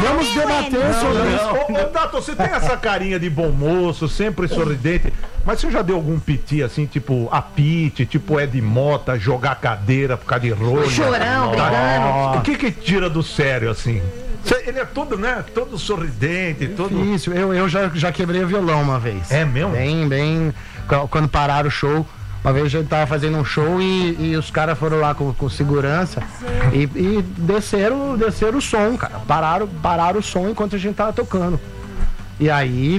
vamos debater sobre isso. Ô, Tato, você tem essa carinha de bom moço, sempre sorridente, mas você já deu algum piti assim, tipo a Pete, tipo Ed Mota, jogar cadeira por causa de rolha? Chorão, brigando. O que tira do sério, assim? Ele é todo, né? Todo sorridente, todo... Isso, eu já quebrei o violão uma vez. É mesmo? Bem, quando pararam o show. Uma vez a gente tava fazendo um show e os caras foram lá com segurança e desceram o som, cara. Pararam o som enquanto a gente tava tocando. E aí,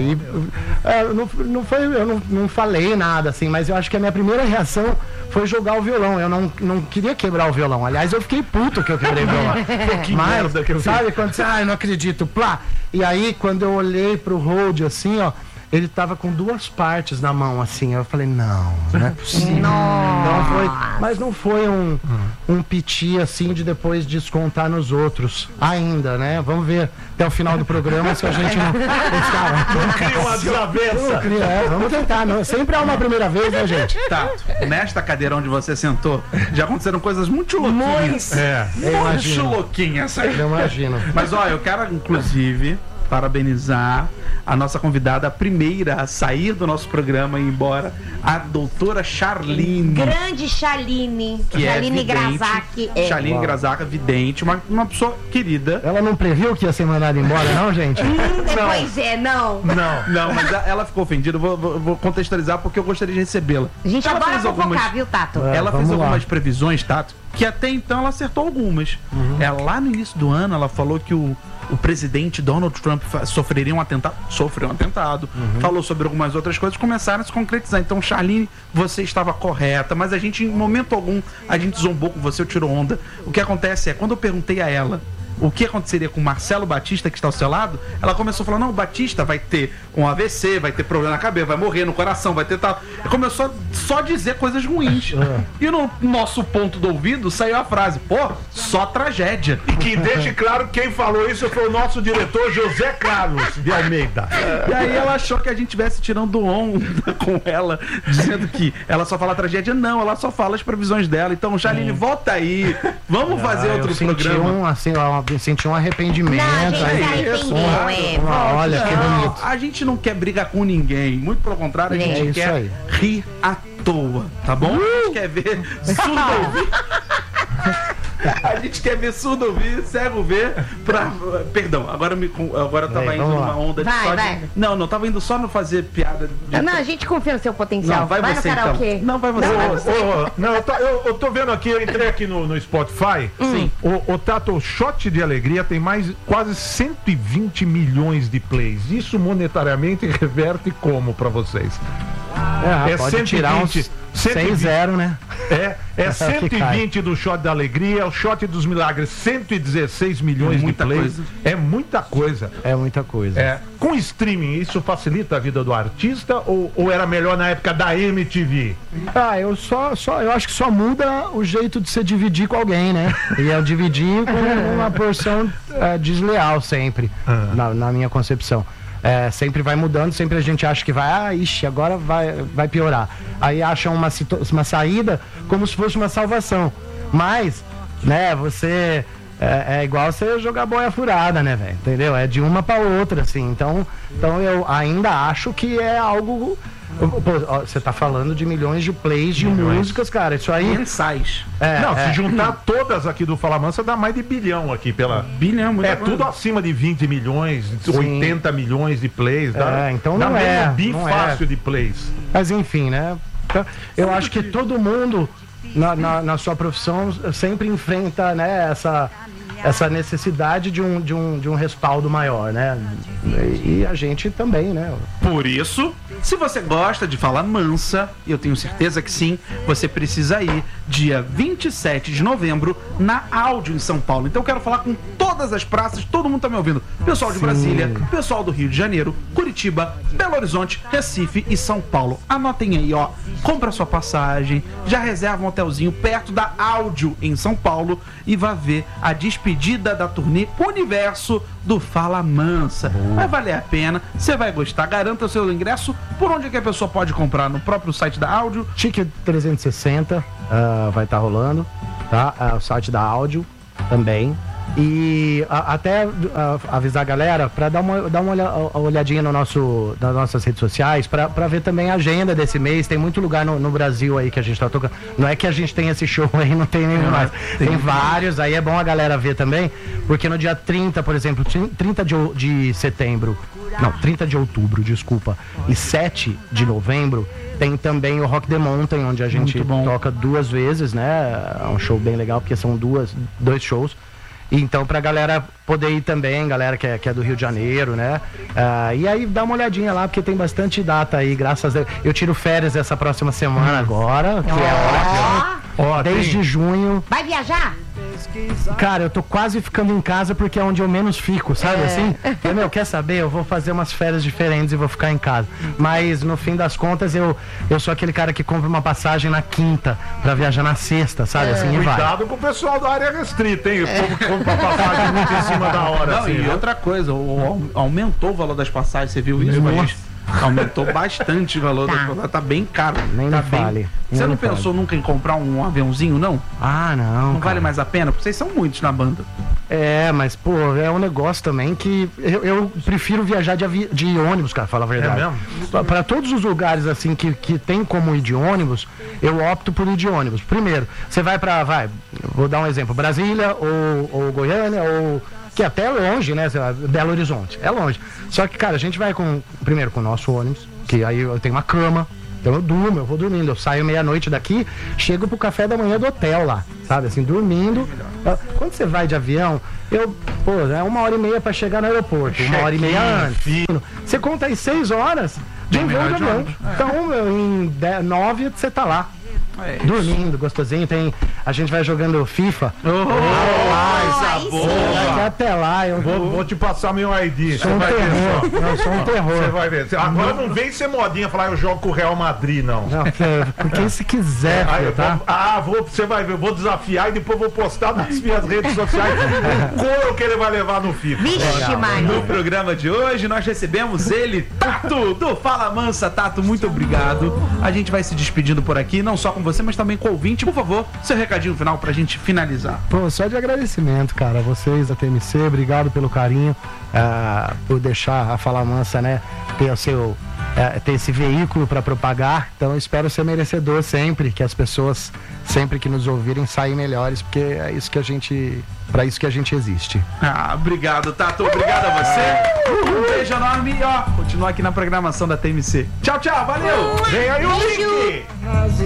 eu não falei nada, assim, mas eu acho que a minha primeira reação foi jogar o violão. Eu não queria quebrar o violão. Aliás, eu fiquei puto que eu quebrei o violão. Mas, sabe, quando você, eu não acredito, plá. E aí, quando eu olhei pro Hold, assim, ó, ele tava com duas partes na mão, assim. Eu falei, não é possível. Mas não foi um piti, assim, de depois descontar nos outros. Ainda, né? Vamos ver até o final do programa se a gente não cria uma desavença. Vamos tentar. Sempre há uma primeira vez, né, gente? Tato, nesta cadeira onde você sentou, já aconteceram coisas muito louquinhas. Muito louquinhas. Eu imagino. Mas, ó, eu quero, inclusive, parabenizar a nossa convidada, a primeira a sair do nosso programa e ir embora, a doutora Charline. Grande Charline. Charline Grazak. Charline Grazak, vidente, uma pessoa querida. Ela não previu que ia ser mandada embora, não, gente? Não, mas ela ficou ofendida. Vou contextualizar porque eu gostaria de recebê-la. A gente adora fofocar, viu, Tato? Ela fez algumas previsões, Tato, que até então ela acertou algumas. Lá no início do ano, ela falou que o presidente Donald Trump sofreu um atentado, falou sobre algumas outras coisas, começaram a se concretizar. Então, Charline, você estava correta, mas a gente, em momento algum, a gente zombou com você, eu tirou onda. O que acontece é, quando eu perguntei a ela o que aconteceria com o Marcelo Batista, que está ao seu lado, ela começou a falar, não, o Batista vai ter um AVC, vai ter problema na cabeça, vai morrer no coração, vai ter tal. E começou só a dizer coisas ruins. E no nosso ponto do ouvido saiu a frase, pô, só tragédia. E que deixe claro quem falou isso foi o nosso diretor José Carlos de Almeida. E aí ela achou que a gente estivesse tirando onda com ela, dizendo que ela só fala tragédia. Não, ela só fala as previsões dela. Então, Charline, volta aí, vamos fazer outro programa. Senti um arrependimento. Não, a gente se arrependeu, olha que bonito. A gente não quer brigar com ninguém. Muito pelo contrário, a gente quer rir à toa, tá bom? A gente quer ver surdo ouvir. A gente quer ver surdo ouvir, cego ver. Perdão, agora eu tava indo numa onda de Não, tava indo só no fazer piada. Não, a gente confia no seu potencial. Não, vai você, no karaokê. Então. Não, vai você. Não, eu tô vendo aqui, eu entrei aqui no Spotify. Sim. O Tato, Shot de Alegria tem quase 120 milhões de plays. Isso monetariamente reverte como pra vocês? Pode 120, tirar uns 6-0, né? É 120 do Shot da Alegria, o Shot dos Milagres, 116 milhões de plays. É muita coisa. É muita coisa. Com streaming, isso facilita a vida do artista ou era melhor na época da MTV? Eu acho que só muda o jeito de você dividir com alguém, né? E eu dividir com uma porção desleal sempre, na minha concepção. Sempre vai mudando, sempre a gente acha que agora vai piorar. Aí acham uma saída como se fosse uma salvação. Mas, né, você... É igual você jogar boia furada, né, velho? Entendeu? É de uma pra outra, assim. Então eu ainda acho que é algo... Você tá falando de milhões de plays de músicas, cara. Isso aí... Mensais. Se juntar todas aqui do Fala Mansa, dá mais de bilhão aqui pela... Bilhão, muita coisa. Tudo acima de 20 milhões, 80 milhões de plays. Então não é fácil de plays. Mas enfim, né? Eu acho que todo mundo na sua profissão sempre enfrenta, né, essa necessidade de um respaldo maior, né? E a gente também, né? Por isso, se você gosta de Fala Mansa, eu tenho certeza que sim, você precisa ir dia 27 de novembro na Áudio em São Paulo. Então eu quero falar com todas as praças, todo mundo tá me ouvindo. Pessoal de Brasília, pessoal do Rio de Janeiro, Curitiba, Belo Horizonte, Recife e São Paulo. Anotem aí, ó. Compra sua passagem, já reserva um hotelzinho perto da Áudio em São Paulo e vá ver a despedida da turnê Universo do Fala Mansa. Vai valer a pena, você vai gostar. Garanta o seu ingresso. Por onde é que a pessoa pode comprar? No próprio site da Áudio? Ticket 360 vai estar rolando, tá? O site da Áudio também. E até avisar a galera para dar uma olhadinha nas nossas redes sociais, para ver também a agenda desse mês. Tem muito lugar no Brasil aí que a gente tá tocando. Não é que a gente tem esse show aí, não tem nenhum mais. Tem vários, aí é bom a galera ver também, porque no dia 30, por exemplo, 30 de setembro, não, 30 de outubro, desculpa, e 7 de novembro, tem também o Rock the Mountain, onde a gente toca 2 vezes, né? É um show bem legal, porque são 2 shows. Então, pra galera poder ir também, galera que é do Rio de Janeiro, né? E aí dá uma olhadinha lá, porque tem bastante data aí, graças a Deus. Eu tiro férias essa próxima semana agora, que é ótimo. Desde junho. Vai viajar? Cara, eu tô quase ficando em casa porque é onde eu menos fico, sabe assim? Meu, quer saber? Eu vou fazer umas férias diferentes e vou ficar em casa. Mas no fim das contas, eu sou aquele cara que compra uma passagem na quinta pra viajar na sexta, sabe? Assim, e vai. Cuidado com o pessoal da área restrita, hein? O povo compra passagem muito em cima da hora. Não, assim, e né? outra coisa, aumentou o valor das passagens, você viu isso, Maurício? Aumentou bastante o valor das passagens, tá bem caro. Nem tá me fale. Você não pensou nunca em comprar um aviãozinho, não? Ah, não. Não vale mais a pena? Porque vocês são muitos na banda. Mas, pô, é um negócio também que eu prefiro viajar de ônibus, cara, fala a verdade. É mesmo? Para todos os lugares, assim, que tem como ir de ônibus, eu opto por ir de ônibus. Primeiro, você vai vou dar um exemplo, Brasília ou Goiânia ou... que até é longe, né? Sei lá, Belo Horizonte, é longe. Só que, cara, a gente vai primeiro com o nosso ônibus, que aí eu tenho uma cama, então eu vou dormindo, eu saio meia-noite daqui, chego pro café da manhã do hotel lá, sabe, assim, dormindo. Quando você vai de avião, é 1h30 pra chegar no aeroporto, 1h30 antes. Você conta aí 6 horas de um voo de avião. Então, em 9 você tá lá. Dormindo, gostosinho. A gente vai jogando FIFA. Até lá, eu vou te passar meu ID. Sou um terror. Não, sou um terror. Você vai ver. Agora não vem ser modinha falar eu jogo com o Real Madrid, não. Não, porque se quiser, tá? Você vai ver, eu vou desafiar e depois vou postar nas minhas redes sociais o couro que ele vai levar no FIFA. Vixe, mano. No programa de hoje nós recebemos ele, Tato, do Fala Mansa. Tato, muito obrigado. A gente vai se despedindo por aqui, não só com você, mas também com o ouvinte. Por favor, seu recadinho final pra gente finalizar. Pô, só de agradecimento, cara, a vocês da TMC, obrigado pelo carinho, por deixar a Fala Mansa, né, ter esse veículo para propagar. Então eu espero ser merecedor sempre, que as pessoas sempre que nos ouvirem saem melhores, porque é isso que a gente, para isso que a gente existe. Obrigado, Tato, obrigado a você. Um beijo enorme e continua aqui na programação da TMC. Tchau, tchau, valeu. Vem aí o link.